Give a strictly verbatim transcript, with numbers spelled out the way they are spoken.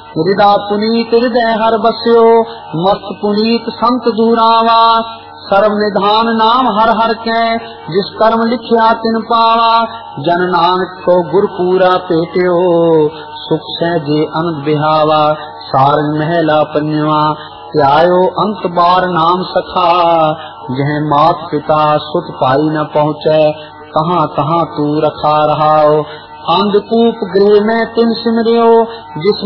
हृदा पुनीत हृदय हर बस्यो, मस्त पुनीत संत दूरावा। सर्व निधान नाम हर हर के, जिस कर्म लिखिया तिन पावा। जन नानक को गुरपूरा पेट्यो, सुख सहजे अनंत बिहावा। सारंग महला पन्यवा, त्यायो अंत बार नाम सखा। जह मात पिता सुत पाई न पहुँचे, कहाँ कहाँ तू रखा रहाओ। अंधकूप गृह में तिन सिमरियो, जिस